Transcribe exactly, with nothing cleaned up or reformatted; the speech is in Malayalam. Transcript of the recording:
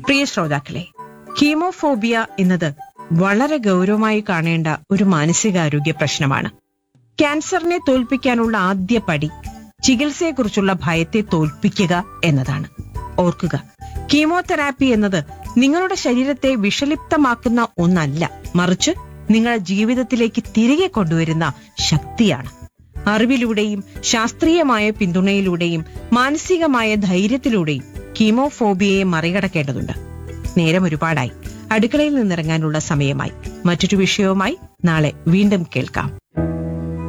പ്രിയ ശ്രോതാക്കളെ, ഹീമോഫോബിയ എന്നത് വളരെ ഗൗരവമായി കാണേണ്ട ഒരു മാനസികാരോഗ്യ പ്രശ്നമാണ്. ക്യാൻസറിനെ തോൽപ്പിക്കാനുള്ള ആദ്യ പടി ചികിത്സയെക്കുറിച്ചുള്ള ഭയത്തെ തോൽപ്പിക്കുക എന്നതാണ്. ഓർക്കുക, കീമോതെറാപ്പി എന്നത് നിങ്ങളുടെ ശരീരത്തെ വിഷലിപ്തമാക്കുന്ന ഒന്നല്ല, മറിച്ച് നിങ്ങളുടെ ജീവിതത്തിലേക്ക് തിരികെ കൊണ്ടുവരുന്ന ശക്തിയാണ്. അറിവിലൂടെയും ശാസ്ത്രീയമായ പിന്തുണയിലൂടെയും മാനസികമായ ധൈര്യത്തിലൂടെയും കീമോഫോബിയയെ മറികടക്കേണ്ടതുണ്ട്. നേരം ഒരുപാടായി, അടുക്കളയിൽ നിന്നിറങ്ങാനുള്ള സമയമായി. മറ്റൊരു വിഷയവുമായി നാളെ വീണ്ടും കേൾക്കാം.